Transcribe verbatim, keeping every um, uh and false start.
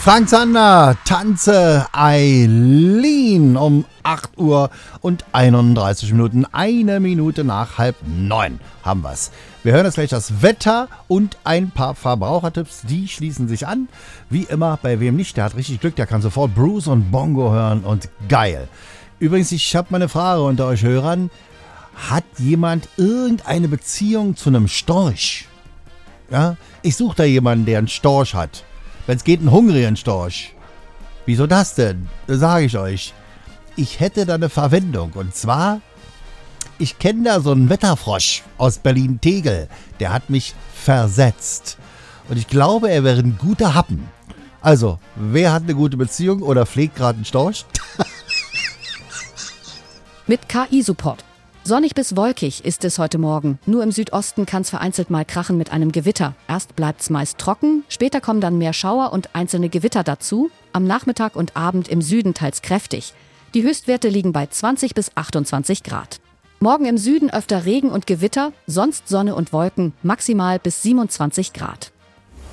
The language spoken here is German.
Frank Zander, Tanze Eileen um acht Uhr und einunddreißig Minuten, eine Minute nach halb neun haben wir's. Wir hören jetzt gleich das Wetter und ein paar Verbrauchertipps, die schließen sich an. Wie immer, bei wem nicht, der hat richtig Glück, der kann sofort Bruce und Bongo hören und geil. Übrigens, ich habe mal eine Frage unter euch Hörern. Hat jemand irgendeine Beziehung zu einem Storch? Ja, ich suche da jemanden, der einen Storch hat. Wenn es geht, einen hungrigen Storch. Wieso das denn? Das sage ich euch. Ich hätte da eine Verwendung. Und zwar, ich kenne da so einen Wetterfrosch aus Berlin-Tegel. Der hat mich versetzt. Und ich glaube, er wäre ein guter Happen. Also, wer hat eine gute Beziehung oder pflegt gerade einen Storch? Mit K I-Support. Sonnig bis wolkig ist es heute Morgen. Nur im Südosten kann es vereinzelt mal krachen mit einem Gewitter. Erst bleibt es meist trocken, später kommen dann mehr Schauer und einzelne Gewitter dazu. Am Nachmittag und Abend im Süden teils kräftig. Die Höchstwerte liegen bei zwanzig bis achtundzwanzig Grad. Morgen im Süden öfter Regen und Gewitter, sonst Sonne und Wolken, maximal bis siebenundzwanzig Grad.